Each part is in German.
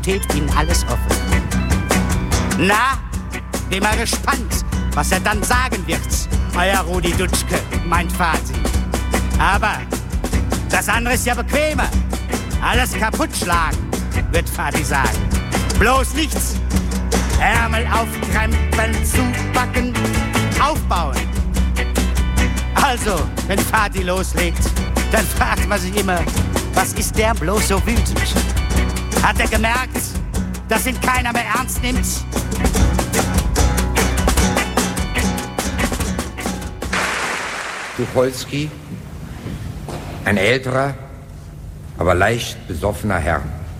steht Ihnen alles offen. Na, bin mal gespannt, was er dann sagen wird, euer Rudi Dutschke, mein Vati. Aber das andere ist ja bequemer. Alles kaputtschlagen, wird Vati sagen. Bloß nichts. Ärmel aufkrempeln, zupacken, aufbauen. Also, wenn Vati loslegt, dann fragt man sich immer, was ist der bloß so wütend? Hat er gemerkt, dass ihn keiner mehr ernst nimmt? Tucholsky, ein älterer, aber leicht besoffener Herr.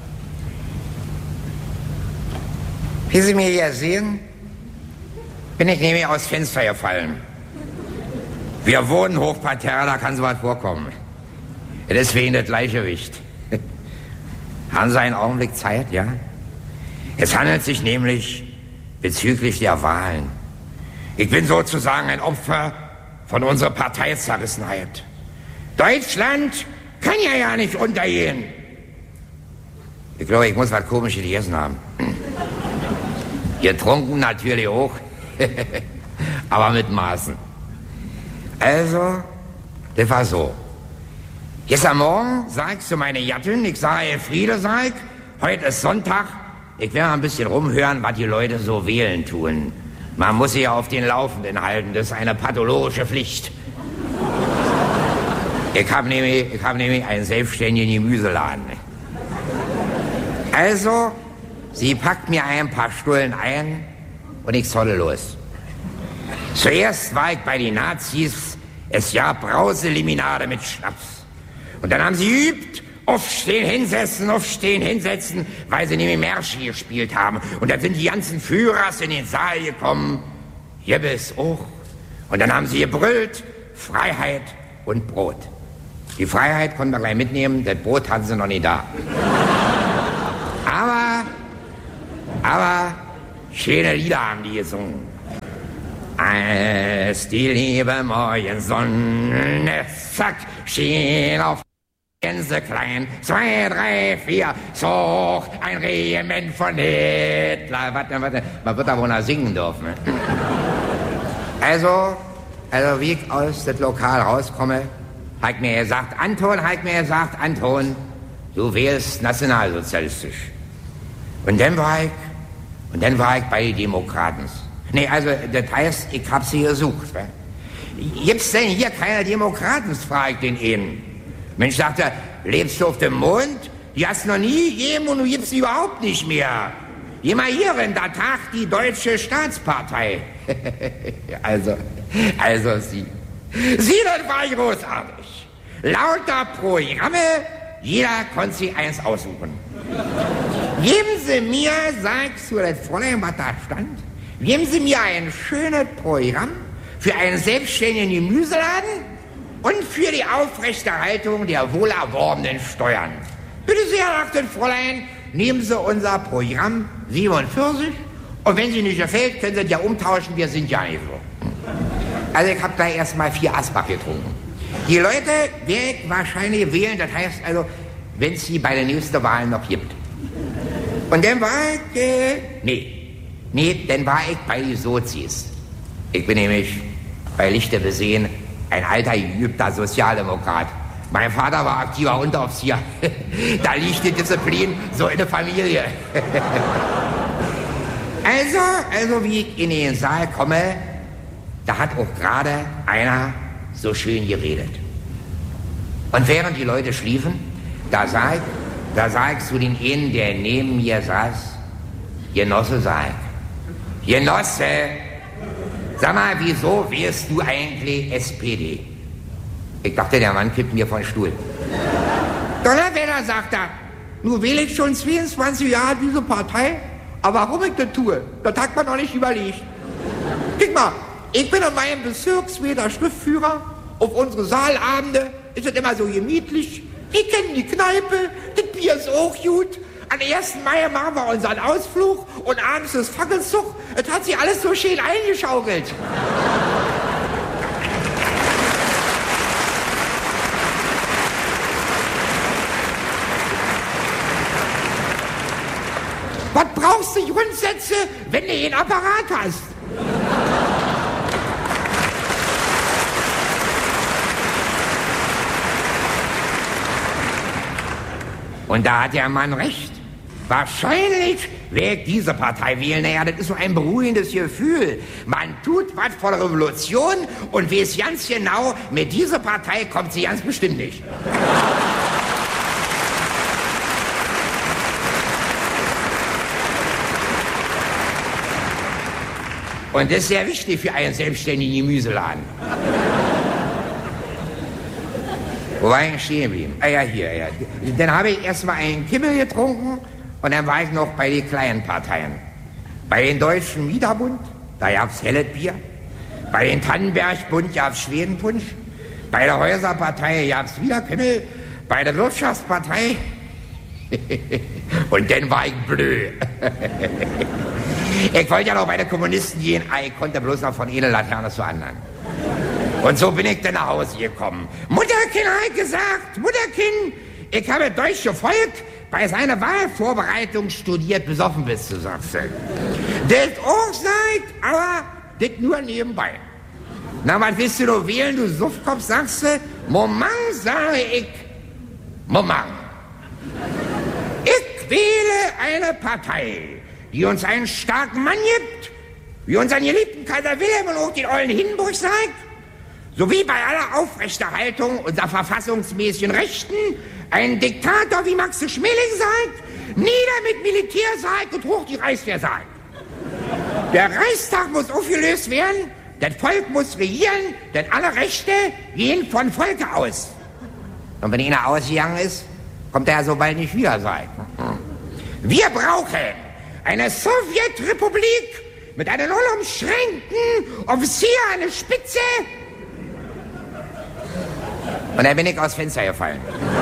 Wie Sie mir hier sehen, bin ich nämlich aus Fenster gefallen. Wir wohnen hochparterre, da kann sowas vorkommen. Deswegen das Gleichgewicht. Haben Sie einen Augenblick Zeit, ja? Es handelt sich nämlich bezüglich der Wahlen. Ich bin sozusagen ein Opfer von unserer Parteizerrissenheit. Deutschland kann ja nicht untergehen. Ich glaube, ich muss was Komisches gegessen haben. Getrunken natürlich auch, aber mit Maßen. Also, das war so. Gestern Morgen sag ich zu meiner Gattin, ich sage, Friede, sag ich, heute ist Sonntag, ich will mal ein bisschen rumhören, was die Leute so wählen tun. Man muss sich ja auf den Laufenden halten, das ist eine pathologische Pflicht. Ich hab nämlich einen selbstständigen Gemüseladen. Also, sie packt mir ein paar Stullen ein und ich zolle los. Zuerst war ich bei den Nazis, es gab Brauseliminade mit Schnaps. Und dann haben sie geübt, aufstehen, hinsetzen, weil sie nämlich Märsche gespielt haben. Und dann sind die ganzen Führers in den Saal gekommen, Jebbes auch. Und dann haben sie gebrüllt, Freiheit und Brot. Die Freiheit konnten wir gleich mitnehmen, das Brot hatten sie noch nicht da. Aber schöne Lieder haben die gesungen. Als die liebe Morgensonne, zack, schien auf Gänseklein, 2, 3, 4, so ein Regiment von Hitler. Warte, man wird da wohl noch singen dürfen. Also wie ich aus dem Lokal rauskomme, hat mir gesagt, Anton, du wählst nationalsozialistisch. Und dann war ich bei den Demokraten. Nee, also, das heißt, ich hab sie gesucht. Ne? Gibt's denn hier keine Demokraten, frage ich den eben. Mensch, sagt er, lebst du auf dem Mond? Die hast noch nie gegeben und du gibst sie überhaupt nicht mehr. Geh mal hierin, da tagt die Deutsche Staatspartei. also, sie, das war großartig. Lauter Programme, jeder konnte sich eins aussuchen. Geben Sie mir, sagst du das Fräulein, was da stand, geben Sie mir ein schönes Programm für einen selbstständigen Gemüseladen und für die Aufrechterhaltung der wohlerworbenen Steuern. Bitte sehr, sagt das Fräulein, nehmen Sie unser Programm 47 und wenn Sie nicht gefällt, können Sie es ja umtauschen, wir sind ja nicht so. Also ich habe da erstmal 4 Asbach getrunken. Die Leute werden wahrscheinlich wählen, das heißt also, wenn es sie bei der nächsten Wahl noch gibt. Und dann war ich, dann war ich bei den Sozis. Ich bin nämlich bei Lichte besehen ein alter, geübter Sozialdemokrat. Mein Vater war aktiver Unteroffizier. Da liegt die Disziplin so in der Familie. Also wie ich in den Saal komme, da hat auch gerade einer so schön geredet. Und während die Leute schliefen, da sag ich zu den einen, der neben mir saß, Genosse, Genosse, sag mal, wieso wählst du eigentlich SPD? Ich dachte, der Mann kippt mir von Stuhl. Donnerwetter, sagt er, nun wähle ich schon 22 Jahre diese Partei, aber warum ich das tue, das hat man noch nicht überlegt. Guck mal, ich bin in meinem Bezirksweder Schriftführer, auf unsere Saalabende ist es immer so gemütlich. Wir kennen die Kneipe, das Bier ist auch gut. Am 1. Mai machen wir unseren Ausflug und abends ist Fackelzug. Es hat sich alles so schön eingeschaukelt. Was brauchst du Grundsätze, wenn du einen Apparat hast? Und da hat der Mann recht. Wahrscheinlich werde ich diese Partei wählen. Naja, das ist so ein beruhigendes Gefühl. Man tut was vor der Revolution und weiß ganz genau, mit dieser Partei kommt sie ganz bestimmt nicht. Und das ist sehr wichtig für einen selbstständigen Gemüseladen. Wo war ich stehen geblieben? Ah ja, hier, ja. Dann habe ich erstmal einen Kimmel getrunken und dann war ich noch bei den kleinen Parteien. Bei den Deutschen Mieterbund, da gab's helles Bier. Bei den Tannenberg-Bund gab's Schwedenpunsch. Bei der Häuserpartei gab's wieder Kimmel. Bei der Wirtschaftspartei... und dann war ich blöd. Ich wollte ja noch bei den Kommunisten gehen, ich konnte bloß noch von einer Laterne zur anderen. Und so bin ich dann nach Hause gekommen. Mutterkind hat gesagt, Mutterkind, ich habe deutsche Volk bei seiner Wahlvorbereitung studiert, besoffen bist du, sagst du. Das auch sagt, aber das nur nebenbei. Na, was willst du noch wählen, du Suffkopf, sagst du? Moment, sage ich, Moment. Ich wähle eine Partei, die uns einen starken Mann gibt, wie unseren geliebten Kaiser Wilhelm und auch den ollen Hindenburg sagt, sowie bei aller Aufrechterhaltung unserer verfassungsmäßigen Rechten einen Diktator wie Max Schmeling sagt, nieder mit Militär sagt und hoch die Reichswehr sagt. Der Reichstag muss aufgelöst werden, das Volk muss regieren, denn alle Rechte gehen von Volke aus. Und wenn einer ausgegangen ist, kommt er so bald nicht wieder sein. Wir brauchen eine Sowjetrepublik mit einem unumschränkten Offizier an der Spitze. Und dann bin ich aus Fenster gefallen.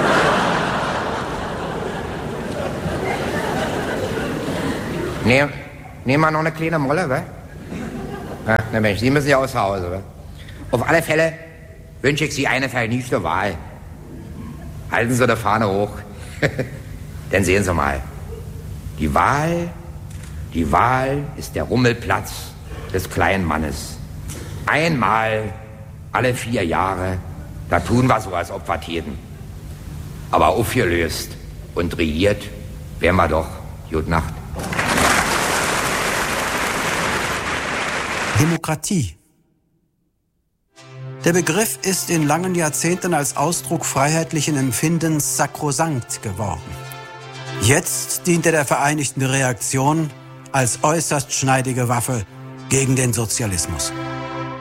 Nehmen wir noch eine kleine Molle, wa? Ja, na Mensch, Sie müssen ja aus Hause, wa? Auf alle Fälle wünsche ich Sie eine verdiente Wahl. Halten Sie die Fahne hoch. Dann sehen Sie mal. Die Wahl ist der Rummelplatz des kleinen Mannes. Einmal alle 4 Jahre, da tun wir so, als ob wir täten. Aber aufgelöst und regiert wären wir doch. Gute Nacht. Demokratie. Der Begriff ist in langen Jahrzehnten als Ausdruck freiheitlichen Empfindens sakrosankt geworden. Jetzt dient er der vereinigten Reaktion als äußerst schneidige Waffe gegen den Sozialismus.